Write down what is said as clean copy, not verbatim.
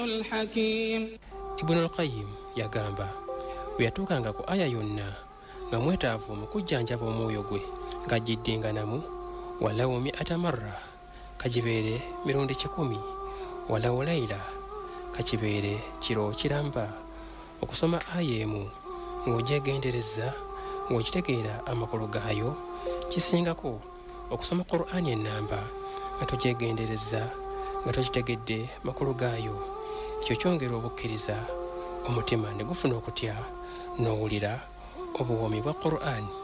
الحكيم. Ibn al-Qayyim yagamba bwe yatuukanga ku aya yonna nga mwetaavu mu kujjanjaba omwoyo gwe ng'agiddinganamu walawo mi'ata marra kagibeere mirundi 100 walawo layla kakibeere kiro kiramba okusoma aya emu ng'ogyegendereza ng'okitegeera amakulu gaayo kisingako okusoma Qur'ani ennamba nga togyegendereza nga tokitegedde makulu gaayo. Ekyo kyongera obukkiriza omutima ne gufuna okutya n'owulira obuwoomi bwa Qur'ani.